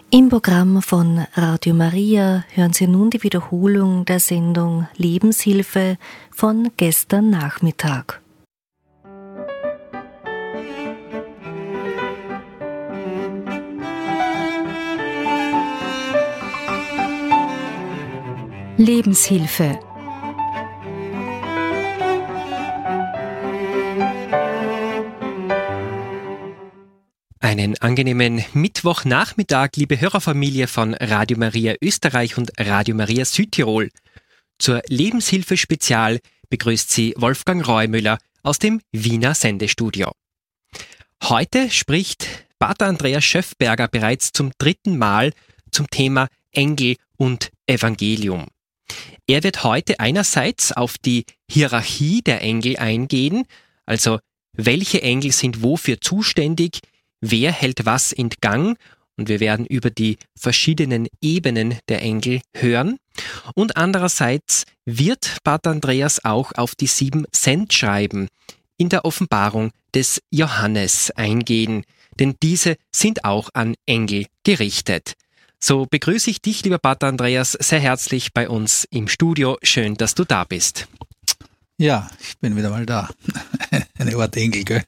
Im Programm von Radio Maria hören Sie nun die Wiederholung der Sendung Lebenshilfe von gestern Nachmittag. Lebenshilfe. Einen angenehmen Mittwochnachmittag, liebe Hörerfamilie von Radio Maria Österreich und Radio Maria Südtirol. Zur Lebenshilfe Spezial begrüßt Sie Wolfgang Reumüller aus dem Wiener Sendestudio. Heute spricht Pater Andreas Schöffberger bereits zum 3. Mal zum Thema Engel und Evangelium. Er wird heute einerseits auf die Hierarchie der Engel eingehen, also welche Engel sind wofür zuständig, wer hält was in Gang, und wir werden über die verschiedenen Ebenen der Engel hören. Und andererseits wird Pater Andreas auch auf die 7 Sendschreiben in der Offenbarung des Johannes eingehen, denn diese sind auch an Engel gerichtet. So begrüße ich dich, lieber Pater Andreas, sehr herzlich bei uns im Studio. Schön, dass du da bist. Ja, ich bin wieder mal da. Eine Art Engel, gell?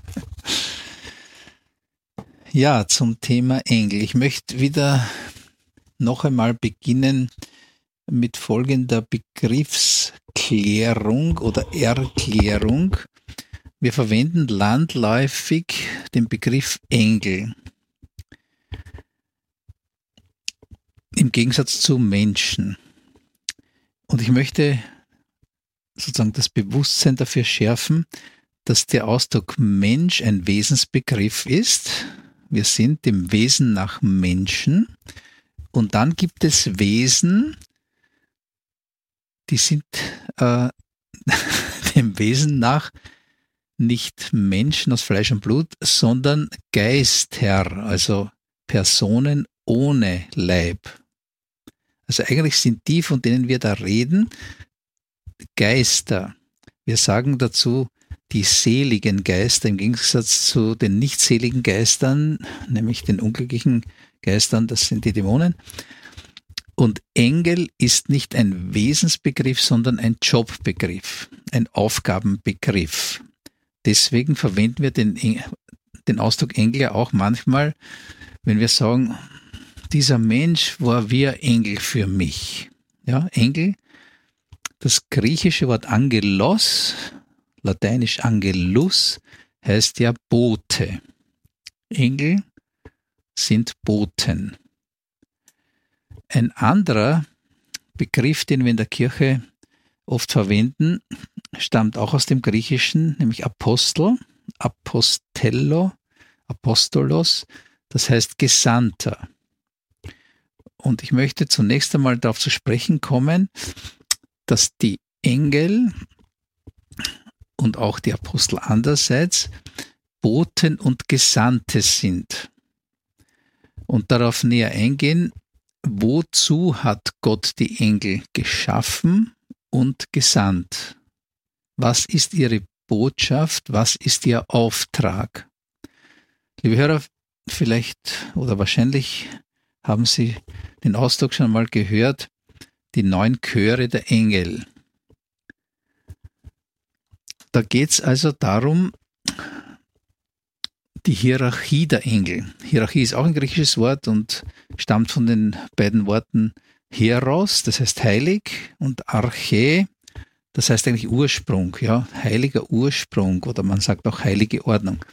Ja, zum Thema Engel. Ich möchte wieder noch einmal beginnen mit folgender Begriffsklärung oder Erklärung. Wir verwenden landläufig den Begriff Engel. Im Gegensatz zu Menschen. Und ich möchte sozusagen das Bewusstsein dafür schärfen, dass der Ausdruck Mensch ein Wesensbegriff ist. Wir sind dem Wesen nach Menschen. Und dann gibt es Wesen, die sind dem Wesen nach nicht Menschen aus Fleisch und Blut, sondern Geister, also Personen ohne Leib. Also eigentlich sind die, von denen wir da reden, Geister. Wir sagen dazu die seligen Geister im Gegensatz zu den nicht seligen Geistern, nämlich den unglücklichen Geistern, das sind die Dämonen. Und Engel ist nicht ein Wesensbegriff, sondern ein Jobbegriff, ein Aufgabenbegriff. Deswegen verwenden wir den Ausdruck Engel ja auch manchmal, wenn wir sagen, dieser Mensch war wie ein Engel für mich. Ja, Engel, das griechische Wort Angelos, lateinisch Angelus, heißt ja Bote. Engel sind Boten. Ein anderer Begriff, den wir in der Kirche oft verwenden, stammt auch aus dem Griechischen, nämlich Apostel, Apostello, Apostolos, das heißt Gesandter. Und ich möchte zunächst einmal darauf zu sprechen kommen, dass die Engel und auch die Apostel andererseits Boten und Gesandte sind. Und darauf näher eingehen, wozu hat Gott die Engel geschaffen und gesandt? Was ist ihre Botschaft? Was ist ihr Auftrag? Liebe Hörer, vielleicht oder wahrscheinlich haben Sie den Ausdruck schon einmal gehört, die 9 Chöre der Engel. Da geht es also darum, die Hierarchie der Engel. Hierarchie ist auch ein griechisches Wort und stammt von den beiden Worten Hieros, das heißt heilig, und Arche, das heißt eigentlich Ursprung, ja, heiliger Ursprung oder man sagt auch heilige Ordnung.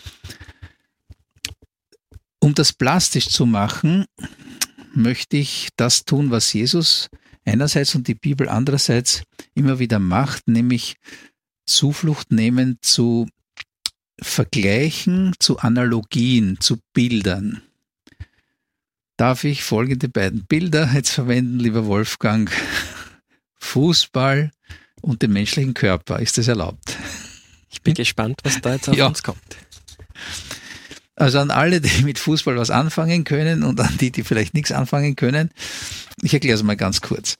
Um das plastisch zu machen, möchte ich das tun, was Jesus einerseits und die Bibel andererseits immer wieder macht, nämlich Zuflucht nehmen zu Vergleichen, zu Analogien, zu Bildern. Darf ich folgende beiden Bilder jetzt verwenden, lieber Wolfgang? Fußball und den menschlichen Körper. Ist das erlaubt? Ich bin gespannt, was da jetzt auf uns kommt. Also an alle, die mit Fußball was anfangen können und an die vielleicht nichts anfangen können, ich erkläre es mal ganz kurz.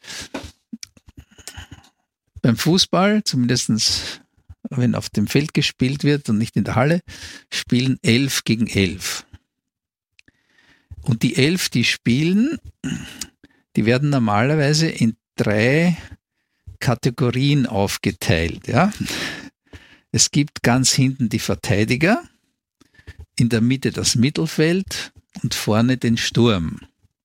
Beim Fußball, zumindest wenn auf dem Feld gespielt wird und nicht in der Halle, spielen 11 gegen 11. Und die 11, die spielen, die werden normalerweise in 3 Kategorien aufgeteilt. Ja? Es gibt ganz hinten die Verteidiger, in der Mitte das Mittelfeld und vorne den Sturm.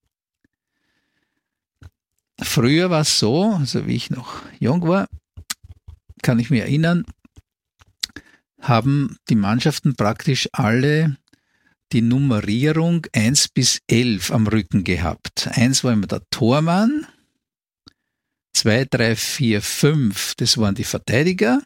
Früher war es so, also wie ich noch jung war, kann ich mich erinnern, haben die Mannschaften praktisch alle die Nummerierung 1 bis 11 am Rücken gehabt. 1 war immer der Tormann, 2, 3, 4, 5, das waren die Verteidiger,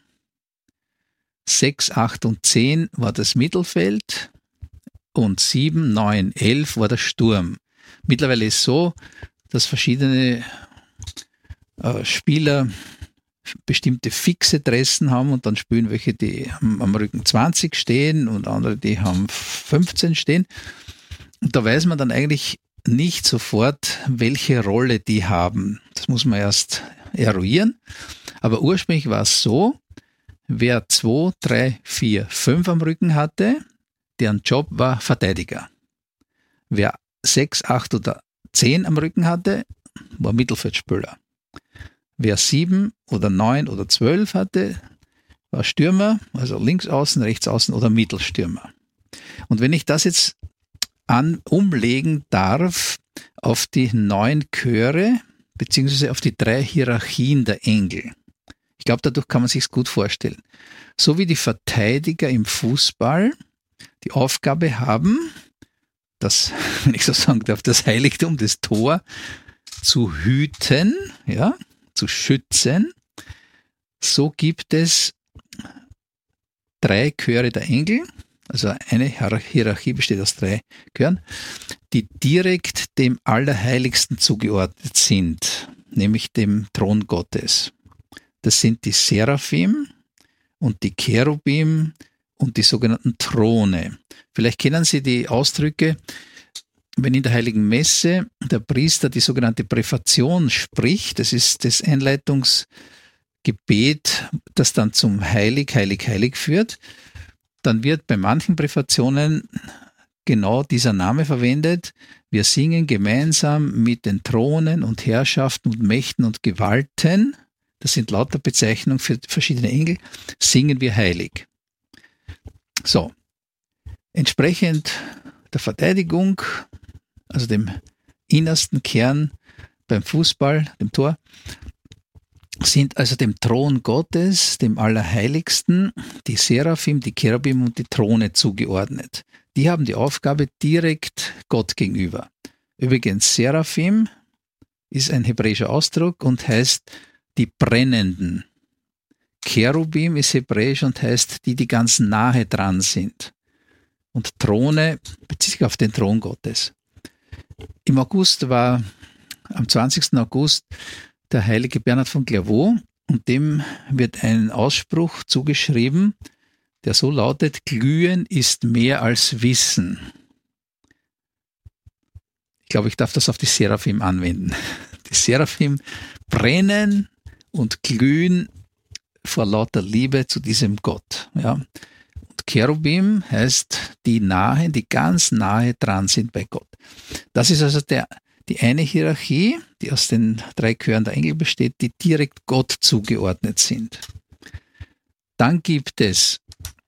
6, 8 und 10 war das Mittelfeld und 7, 9, 11 war der Sturm. Mittlerweile ist es so, dass verschiedene Spieler bestimmte fixe Dressen haben und dann spielen welche, die am Rücken 20 stehen und andere, die haben 15 stehen. Und da weiß man dann eigentlich nicht sofort, welche Rolle die haben. Das muss man erst eruieren. Aber ursprünglich war es so, wer 2, 3, 4, 5 am Rücken hatte, deren Job war Verteidiger. Wer 6, 8 oder 10 am Rücken hatte, war Mittelfeldspieler. Wer 7 oder 9 oder 12 hatte, war Stürmer, also links außen, rechts außen oder Mittelstürmer. Und wenn ich das jetzt umlegen darf auf die 9 Chöre, beziehungsweise auf die 3 Hierarchien der Engel, ich glaube, dadurch kann man sich es gut vorstellen. So wie die Verteidiger im Fußball die Aufgabe haben, das, wenn ich so sagen darf, das Heiligtum, das Tor zu hüten, ja, zu schützen, so gibt es 3 Chöre der Engel, also eine Hierarchie besteht aus 3 Chören, die direkt dem Allerheiligsten zugeordnet sind, nämlich dem Thron Gottes. Das sind die Seraphim und die Cherubim und die sogenannten Throne. Vielleicht kennen Sie die Ausdrücke, wenn in der Heiligen Messe der Priester die sogenannte Präfation spricht, das ist das Einleitungsgebet, das dann zum Heilig, Heilig, Heilig führt, dann wird bei manchen Präfationen genau dieser Name verwendet. Wir singen gemeinsam mit den Thronen und Herrschaften und Mächten und Gewalten, das sind lauter Bezeichnungen für verschiedene Engel, singen wir heilig. So, entsprechend der Verteidigung, also dem innersten Kern beim Fußball, dem Tor, sind also dem Thron Gottes, dem Allerheiligsten, die Seraphim, die Cherubim und die Throne zugeordnet. Die haben die Aufgabe direkt Gott gegenüber. Übrigens, Seraphim ist ein hebräischer Ausdruck und heißt die Brennenden. Cherubim ist hebräisch und heißt die ganz nahe dran sind. Und Throne bezieht sich auf den Thron Gottes. Im August war, am 20. August, der heilige Bernhard von Clairvaux, und dem wird ein Ausspruch zugeschrieben, der so lautet: Glühen ist mehr als Wissen. Ich glaube, ich darf das auf die Seraphim anwenden. Die Seraphim brennen und glühen vor lauter Liebe zu diesem Gott. Ja. Und Cherubim heißt die nahe, die ganz nahe dran sind bei Gott. Das ist also die eine Hierarchie, die aus den 3 Chören der Engel besteht, die direkt Gott zugeordnet sind. Dann gibt es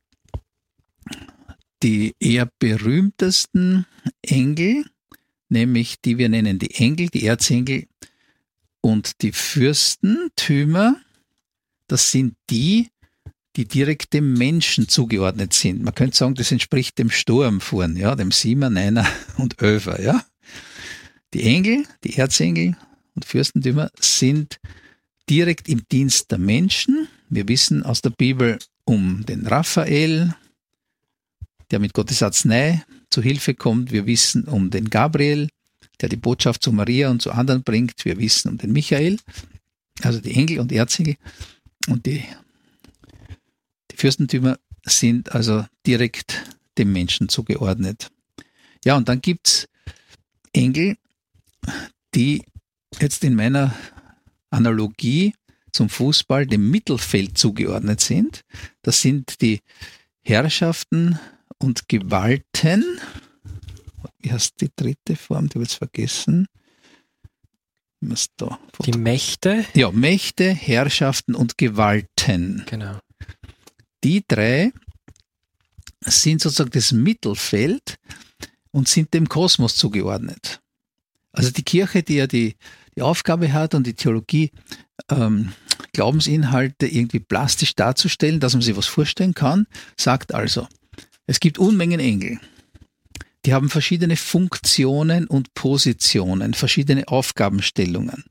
die eher berühmtesten Engel, nämlich die wir nennen die Engel, die Erzengel und die Fürstentümer. Das sind die direkt dem Menschen zugeordnet sind. Man könnte sagen, das entspricht dem Sturm vorn, ja, dem 7er, 9er und 11er, ja. Die Engel, die Erzengel und Fürstentümer sind direkt im Dienst der Menschen. Wir wissen aus der Bibel um den Raphael, der mit Gottes Arznei zu Hilfe kommt. Wir wissen um den Gabriel, der die Botschaft zu Maria und zu anderen bringt. Wir wissen um den Michael, also die Engel und Erzengel. Und die Fürstentümer sind also direkt dem Menschen zugeordnet. Ja, und dann gibt's Engel, die jetzt in meiner Analogie zum Fußball dem Mittelfeld zugeordnet sind. Das sind die Herrschaften und Gewalten, wie heißt die dritte Form, die habe ich jetzt vergessen. Was da? Die Mächte? Ja, Mächte, Herrschaften und Gewalten. Genau. Die drei sind sozusagen das Mittelfeld und sind dem Kosmos zugeordnet. Also die Kirche, die ja die Aufgabe hat und die Theologie, Glaubensinhalte irgendwie plastisch darzustellen, dass man sich was vorstellen kann, sagt also, es gibt Unmengen Engel. Die haben verschiedene Funktionen und Positionen, verschiedene Aufgabenstellungen.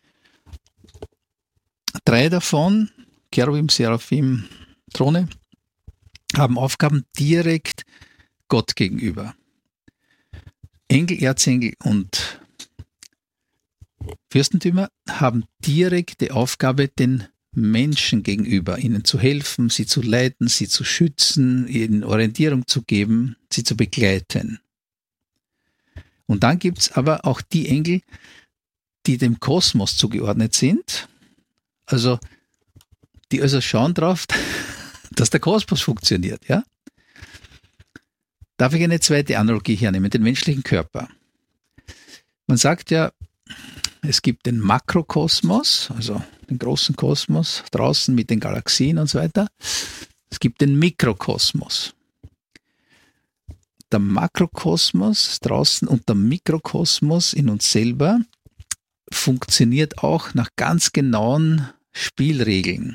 3 davon, Cherubim, Seraphim, Throne, haben Aufgaben direkt Gott gegenüber. Engel, Erzengel und Fürstentümer haben direkte Aufgabe den Menschen gegenüber, ihnen zu helfen, sie zu leiten, sie zu schützen, ihnen Orientierung zu geben, sie zu begleiten. Und dann gibt es aber auch die Engel, die dem Kosmos zugeordnet sind, also die also schauen drauf, dass der Kosmos funktioniert. Ja? Darf ich eine zweite Analogie hernehmen, den menschlichen Körper? Man sagt ja, es gibt den Makrokosmos, also den großen Kosmos draußen mit den Galaxien und so weiter. Es gibt den Mikrokosmos. Der Makrokosmos draußen und der Mikrokosmos in uns selber funktioniert auch nach ganz genauen Spielregeln.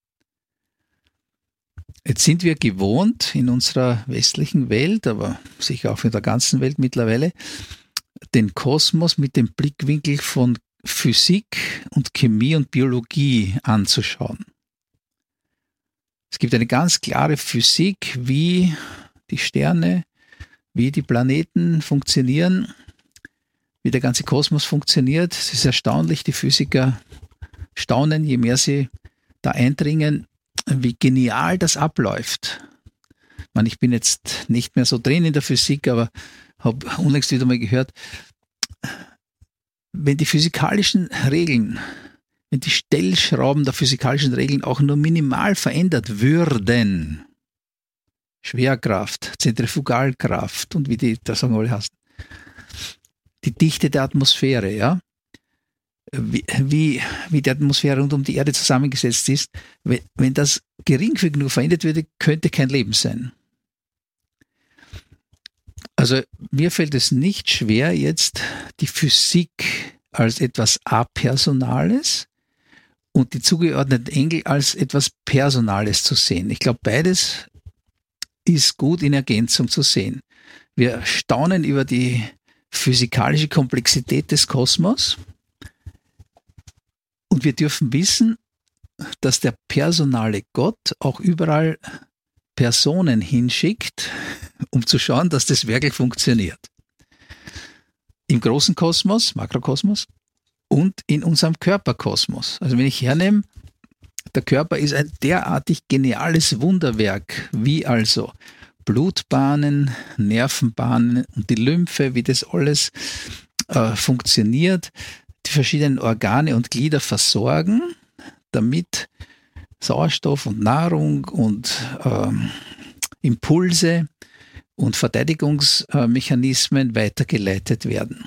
Jetzt sind wir gewohnt in unserer westlichen Welt, aber sicher auch in der ganzen Welt mittlerweile, den Kosmos mit dem Blickwinkel von Physik und Chemie und Biologie anzuschauen. Es gibt eine ganz klare Physik, wie die Sterne, wie die Planeten funktionieren, wie der ganze Kosmos funktioniert. Es ist erstaunlich, die Physiker staunen, je mehr sie da eindringen, wie genial das abläuft. Ich bin jetzt nicht mehr so drin in der Physik, aber habe unlängst wieder mal gehört, wenn die physikalischen Regeln, wenn die Stellschrauben der physikalischen Regeln auch nur minimal verändert würden, Schwerkraft, Zentrifugalkraft und wie die, da sagen wir alle heißen, die Dichte der Atmosphäre, ja, wie die Atmosphäre rund um die Erde zusammengesetzt ist, wenn das geringfügig nur verändert würde, könnte kein Leben sein. Also mir fällt es nicht schwer, jetzt die Physik als etwas Apersonales und die zugeordneten Engel als etwas Personales zu sehen. Ich glaube, beides ist gut in Ergänzung zu sehen. Wir staunen über die physikalische Komplexität des Kosmos und wir dürfen wissen, dass der personale Gott auch überall Personen hinschickt, um zu schauen, dass das wirklich funktioniert. Im großen Kosmos, Makrokosmos, und in unserem Körperkosmos. Also wenn ich hernehme, der Körper ist ein derartig geniales Wunderwerk, wie also Blutbahnen, Nervenbahnen und die Lymphe, wie das alles funktioniert, die verschiedenen Organe und Glieder versorgen, damit Sauerstoff und Nahrung und Impulse und Verteidigungsmechanismen weitergeleitet werden.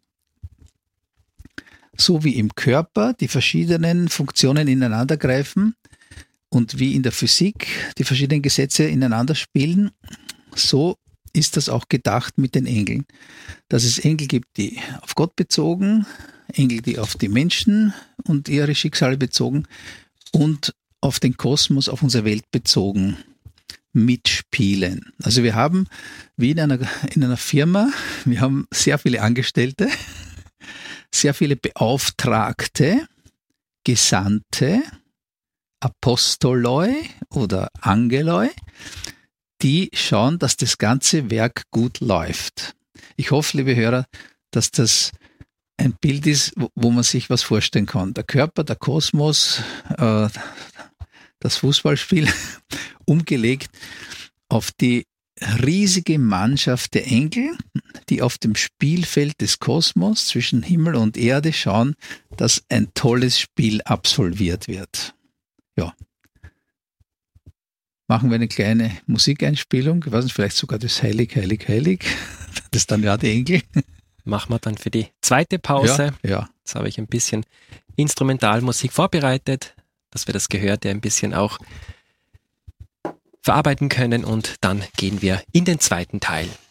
So wie im Körper die verschiedenen Funktionen ineinander greifen und wie in der Physik die verschiedenen Gesetze ineinander spielen, so ist das auch gedacht mit den Engeln. Dass es Engel gibt, die auf Gott bezogen, Engel, die auf die Menschen und ihre Schicksale bezogen und auf den Kosmos, auf unsere Welt bezogen mitspielen. Also wir haben, wie in einer Firma, wir haben sehr viele Angestellte, sehr viele Beauftragte, Gesandte, Apostoloi oder Angeloi, die schauen, dass das ganze Werk gut läuft. Ich hoffe, liebe Hörer, dass das ein Bild ist, wo man sich was vorstellen kann. Der Körper, der Kosmos, das Fußballspiel, umgelegt auf die riesige Mannschaft der Engel, die auf dem Spielfeld des Kosmos zwischen Himmel und Erde schauen, dass ein tolles Spiel absolviert wird. Ja. Machen wir eine kleine Musikeinspielung, ich weiß nicht, vielleicht sogar das Heilig, Heilig, Heilig, Das ist dann ja die Engel. Machen wir dann für die zweite Pause. Ja. Jetzt habe ich ein bisschen Instrumentalmusik vorbereitet, dass wir das Gehörte ein bisschen auch verarbeiten können und dann gehen wir in den zweiten Teil.